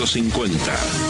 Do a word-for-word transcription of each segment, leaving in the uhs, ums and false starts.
quinientos cincuenta.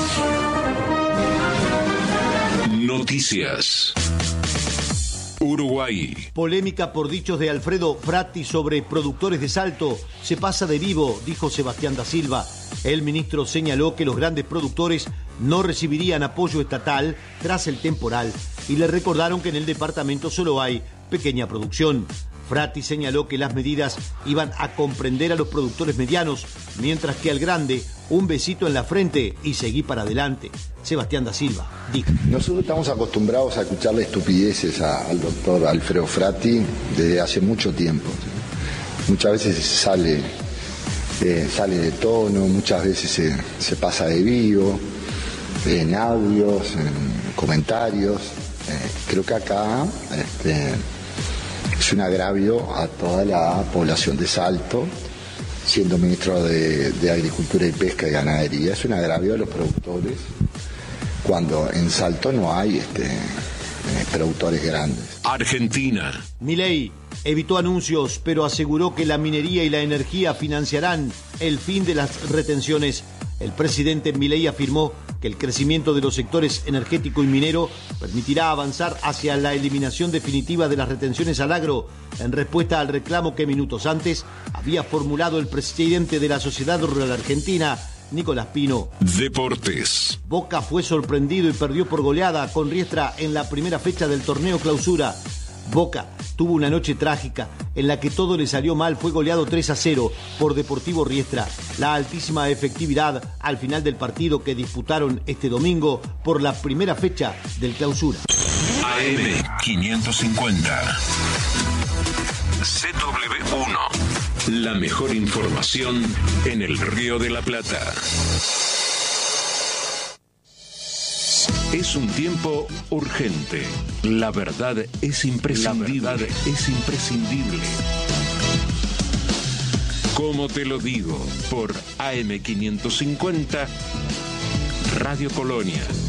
Noticias. Uruguay. Polémica por dichos de Alfredo Fratti sobre productores de Salto. Se pasa de vivo, dijo Sebastián da Silva. El ministro señaló que los grandes productores no recibirían apoyo estatal tras el temporal y le recordaron que en el departamento solo hay pequeña producción. Fratti señaló que las medidas iban a comprender a los productores medianos, mientras que al grande, un besito en la frente y seguí para adelante. Sebastián da Silva dijo: Nosotros estamos acostumbrados a escucharle estupideces a, al doctor Alfredo Fratti desde hace mucho tiempo. Muchas veces sale, eh, sale de tono, muchas veces se, se pasa de vivo, en audios, en comentarios. Eh, creo que acá este, es un agravio a toda la población de Salto. Siendo ministro de, de Agricultura y Pesca y Ganadería, es un agravio a los productores cuando en Salto no hay este, eh, productores grandes. Argentina. Milei evitó anuncios, pero aseguró que la minería y la energía financiarán el fin de las retenciones. El presidente Milei afirmó que el crecimiento de los sectores energético y minero permitirá avanzar hacia la eliminación definitiva de las retenciones al agro, en respuesta al reclamo que minutos antes había formulado el presidente de la Sociedad Rural Argentina, Nicolás Pino. Deportes. Boca fue sorprendido y perdió por goleada con Riestra en la primera fecha del torneo Clausura. Boca tuvo una noche trágica en la que todo le salió mal. Fue goleado tres a cero por Deportivo Riestra. La altísima efectividad al final del partido que disputaron este domingo por la primera fecha del Clausura. A M quinientos cincuenta. C W uno. La mejor información en el Río de la Plata. Es un tiempo urgente. La verdad es imprescindible. La verdad es imprescindible. Como te lo digo, por A M quinientos cincuenta, Radio Colonia.